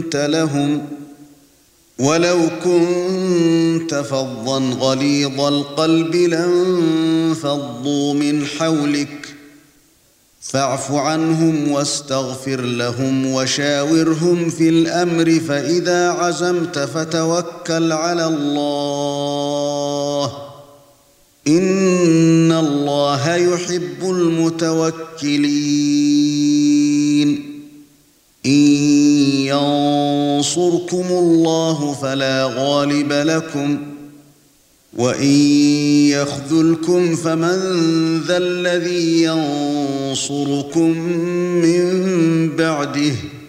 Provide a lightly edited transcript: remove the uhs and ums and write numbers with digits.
لهم ولو كنت فظا غليظ القلب لانفضوا من حولك فاعف عنهم واستغفر لهم وشاورهم في الأمر فإذا عزمت فتوكل على الله إن الله يحب المتوكلين إن ينصركم الله فلا غالب لكم وإن يخذلكم فمن ذا الذي ينصركم من بعده